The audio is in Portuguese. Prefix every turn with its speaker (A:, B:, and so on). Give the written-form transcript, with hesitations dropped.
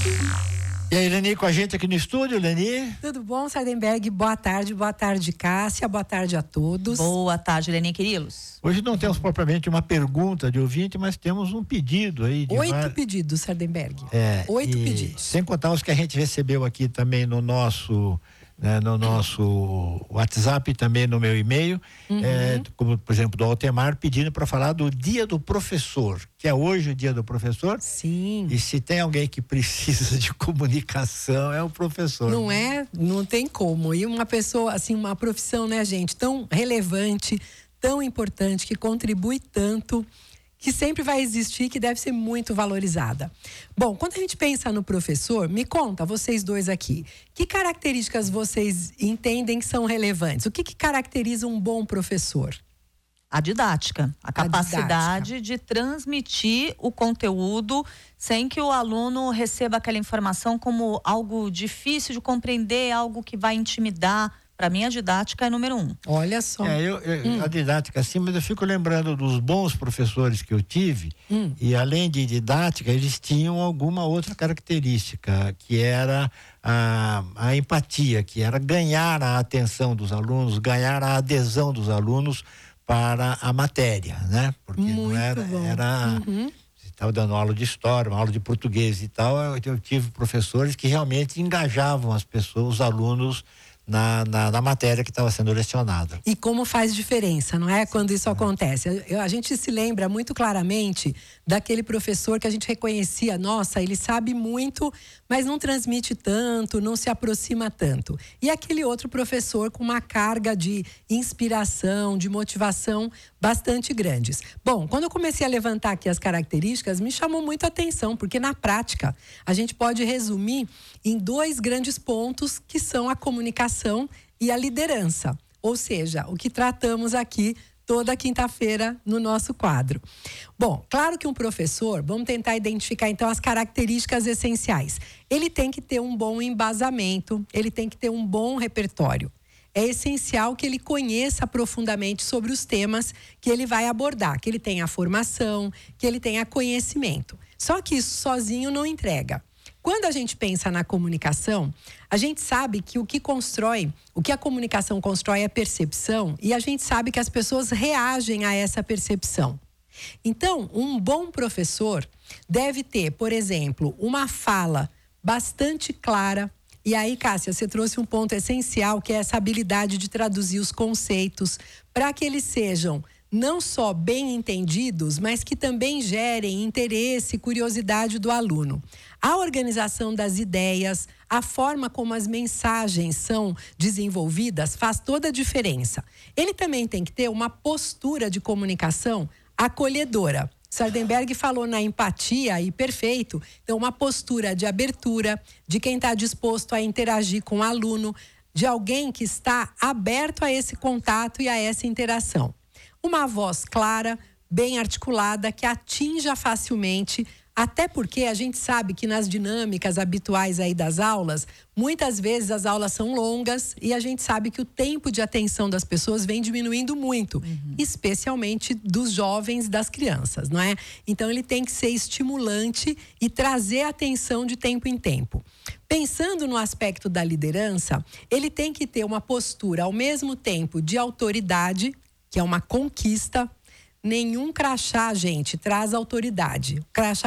A: E aí, Leni, com a gente aqui no estúdio, Leni?
B: Tudo bom, Sardenberg? Boa tarde, Cássia, boa tarde a todos.
C: Boa tarde, Leni Quirilos.
A: Hoje não temos propriamente uma pergunta de ouvinte, mas temos um pedido aí.
B: 8 pedidos, Sardenberg. 8 pedidos.
A: Sem contar os que a gente recebeu aqui também no nosso WhatsApp e também no meu e-mail, como por exemplo do Altemar, pedindo para falar do Dia do Professor, que é hoje o Dia do Professor.
B: Sim.
A: E se tem alguém que precisa de comunicação, é o professor.
B: Não é? Não tem como. E uma pessoa, assim, uma profissão, né, gente, tão relevante, tão importante, que contribui tanto, que sempre vai existir, que deve ser muito valorizada. Bom, quando a gente pensa no professor, me conta, vocês dois aqui, que características vocês entendem que são relevantes? O que caracteriza um bom professor?
C: A didática, a capacidade de transmitir o conteúdo sem que o aluno receba aquela informação como algo difícil de compreender, algo que vai intimidar. Para mim, a didática é número 1.
B: Olha só.
A: A didática, sim, mas eu fico lembrando dos bons professores que eu tive, e além de didática, eles tinham alguma outra característica, que era a empatia, que era ganhar a atenção dos alunos, ganhar a adesão dos alunos para a matéria, né? Porque
B: muito
A: não era estava dando aula de história, uma aula de português e tal, eu tive professores que realmente engajavam as pessoas, os alunos, na matéria que estava sendo lecionada.
B: E como faz diferença, não é? Quando isso acontece. A gente se lembra muito claramente daquele professor que a gente reconhecia, nossa, ele sabe muito, mas não transmite tanto, não se aproxima tanto. E aquele outro professor com uma carga de inspiração, de motivação bastante grandes. Bom, quando eu comecei a levantar aqui as características, me chamou muito a atenção, porque na prática a gente pode resumir em 2 grandes pontos, que são a comunicação e a liderança. Ou seja, o que tratamos aqui toda quinta-feira no nosso quadro. Bom, claro que um professor, vamos tentar identificar então as características essenciais. Ele tem que ter um bom embasamento, ele tem que ter um bom repertório. É essencial que ele conheça profundamente sobre os temas que ele vai abordar, que ele tenha formação, que ele tenha conhecimento. Só que isso sozinho não entrega. Quando a gente pensa na comunicação, a gente sabe que o que a comunicação constrói é percepção, e a gente sabe que as pessoas reagem a essa percepção. Então, um bom professor deve ter, por exemplo, uma fala bastante clara. E aí, Cássia, você trouxe um ponto essencial, que é essa habilidade de traduzir os conceitos para que eles sejam não só bem entendidos, mas que também gerem interesse e curiosidade do aluno. A organização das ideias, a forma como as mensagens são desenvolvidas faz toda a diferença. Ele também tem que ter uma postura de comunicação acolhedora. Sardenberg falou na empatia, e perfeito. Então, uma postura de abertura, de quem está disposto a interagir com o aluno, de alguém que está aberto a esse contato e a essa interação. Uma voz clara, bem articulada, que atinja facilmente, até porque a gente sabe que nas dinâmicas habituais aí das aulas, muitas vezes as aulas são longas e a gente sabe que o tempo de atenção das pessoas vem diminuindo muito, especialmente dos jovens e das crianças, não é? Então ele tem que ser estimulante e trazer atenção de tempo em tempo. Pensando no aspecto da liderança, ele tem que ter uma postura ao mesmo tempo de autoridade, que é uma conquista. Nenhum crachá, gente, traz autoridade. O crachá